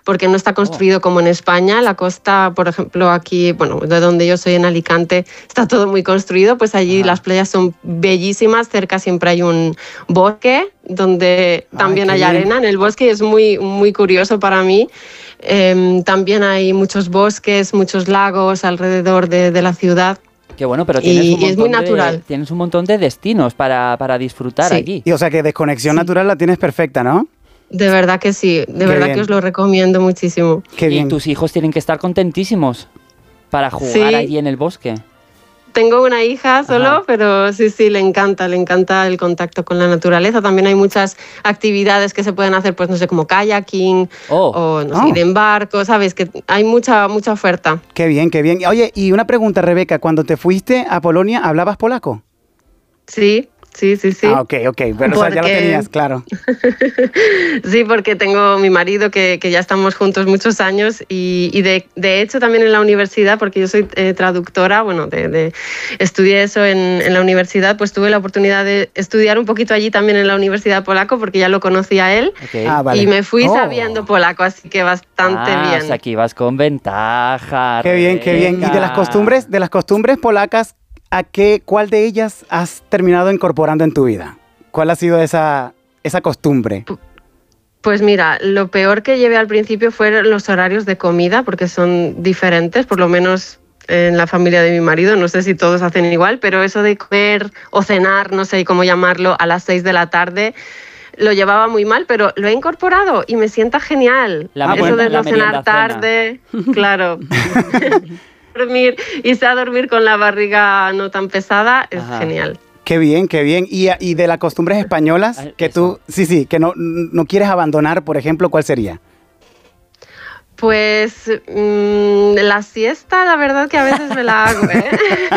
porque no está construido como en España. La costa, por ejemplo, aquí, bueno, de donde yo soy en Alicante, está todo muy construido, pues allí las playas son bellísimas, cerca siempre hay un bosque donde también hay arena en el bosque y es muy, muy curioso para mí. También hay muchos bosques, muchos lagos alrededor de la ciudad. Qué bueno, pero tienes muy natural. Tienes un montón de destinos para disfrutar allí. Y o sea que desconexión natural la tienes perfecta, ¿no? De verdad que sí, de verdad que os lo recomiendo muchísimo. Qué bien. Y tus hijos tienen que estar contentísimos para jugar allí en el bosque. Tengo una hija solo, pero sí, le encanta el contacto con la naturaleza. También hay muchas actividades que se pueden hacer, pues no sé, como kayaking o no sé, ir en barco, ¿sabes? Que hay mucha oferta. Qué bien, qué bien. Oye, y una pregunta, Rebeca, cuando te fuiste a Polonia, ¿hablabas polaco? Sí. Ah, ok, pero o sea, ya lo tenías, claro. Sí, porque tengo mi marido que ya estamos juntos muchos años y de hecho también en la universidad, porque yo soy traductora, bueno, estudié eso en la universidad, pues tuve la oportunidad de estudiar un poquito allí también en la universidad polaco, porque ya lo conocía a él. Vale. Y me fui sabiendo polaco, así que bastante bien. O sea, aquí vas con ventaja. Qué bien, qué bien. ¿Y de las costumbres polacas, cuál de ellas has terminado incorporando en tu vida? ¿Cuál ha sido esa costumbre? Pues mira, lo peor que llevé al principio fueron los horarios de comida, porque son diferentes, por lo menos en la familia de mi marido, no sé si todos hacen igual, pero eso de comer o cenar, no sé cómo llamarlo, a las 6 de la tarde, lo llevaba muy mal, pero lo he incorporado y me sienta genial. Eso de no cenar tarde, claro. Irse a dormir con la barriga no tan pesada es genial. Qué bien, qué bien. Y de las costumbres españolas que tú, que no quieres abandonar, por ejemplo, ¿cuál sería? Pues la siesta, la verdad que a veces me la hago, ¿eh?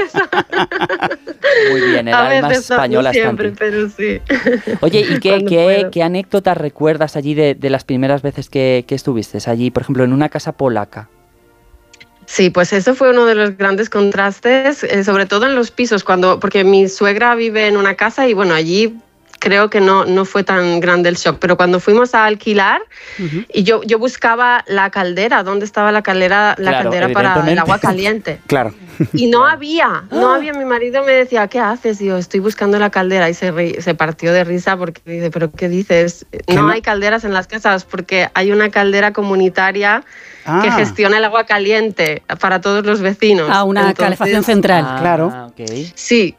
Muy bien, el alma española no siempre, pero sí. Oye, ¿y qué anécdotas recuerdas allí de las primeras veces que estuviste allí, por ejemplo, en una casa polaca? Sí, pues eso fue uno de los grandes contrastes, sobre todo en los pisos, porque mi suegra vive en una casa y bueno, allí creo que no fue tan grande el shock, pero cuando fuimos a alquilar y yo buscaba la caldera, ¿dónde estaba la caldera para el agua caliente? Claro. Y no había, mi marido me decía, ¿qué haces? Y yo, estoy buscando la caldera y se partió de risa porque dice, ¿pero qué dices? No hay calderas en las casas porque hay una caldera comunitaria que gestiona el agua caliente para todos los vecinos. Una calefacción central. Claro. Okay. Sí.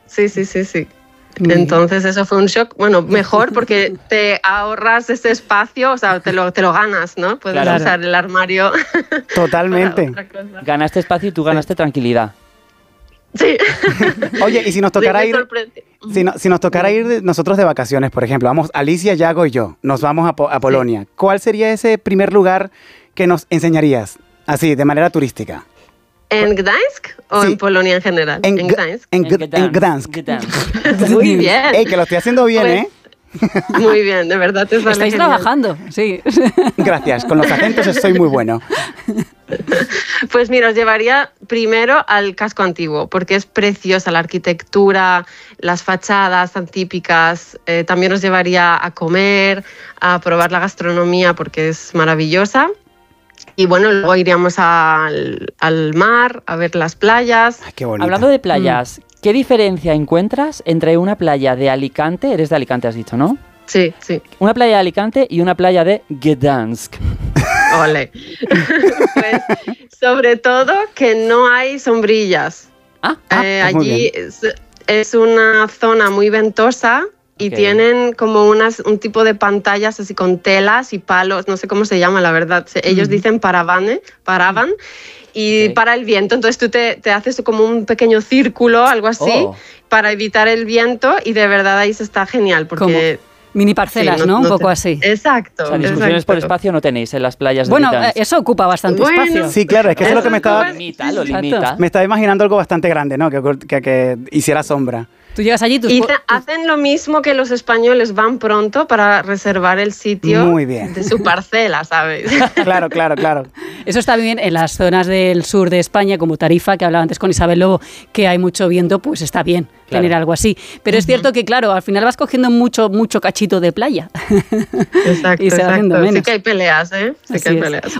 Entonces eso fue un shock, bueno, mejor porque te ahorras ese espacio, o sea, te lo ganas, ¿no? Puedes usar el armario. Totalmente. Ganaste espacio y tú ganaste tranquilidad. Sí. Oye, y si nos tocara si nos tocara ir nosotros de vacaciones, por ejemplo, vamos Alicia, Yago y yo, nos vamos a Polonia. ¿Cuál sería ese primer lugar que nos enseñarías, así, de manera turística? ¿En Gdańsk o en Polonia en general? En Gdańsk. En Gdańsk. Muy bien. Que lo estoy haciendo bien, Muy bien, de verdad te sale Estáis genial. trabajando, sí. Gracias, con los acentos estoy muy bueno. Pues mira, os llevaría primero al casco antiguo, porque es preciosa la arquitectura, las fachadas tan típicas. También os llevaría a comer, a probar la gastronomía, porque es maravillosa. Y bueno, luego iríamos al mar, a ver las playas. Ay, qué bonito. Hablando de playas, ¿qué diferencia encuentras entre una playa de Alicante, eres de Alicante has dicho, ¿no? Sí. Una playa de Alicante y una playa de Gdansk. Ole. Pues sobre todo que no hay sombrillas. Allí es una zona muy ventosa. Y tienen como un tipo de pantallas así con telas y palos, no sé cómo se llama, la verdad. Ellos dicen paravan, y para el viento. Entonces tú te haces como un pequeño círculo, algo así, para evitar el viento y de verdad ahí se está genial. Porque mini parcelas, ¿no? Un poco así. Exacto. O sea, discusiones por espacio no tenéis en las playas de Gdansk. Eso ocupa bastante espacio. Sí, claro, es que eso es lo que me estaba... Lo limita. Me estaba imaginando algo bastante grande, ¿no? Que hiciera sombra. Tú llegas allí... hacen lo mismo que los españoles, van pronto para reservar el sitio muy bien. de su parcela, ¿sabes? Claro. Eso está bien en las zonas del sur de España, como Tarifa, que hablaba antes con Isabel Lobo, que hay mucho viento, pues está bien tener algo así. Pero es cierto que, claro, al final vas cogiendo mucho cachito de playa. Exacto. Y se va haciendo menos. Sí que hay peleas, ¿eh? Sí que hay peleas.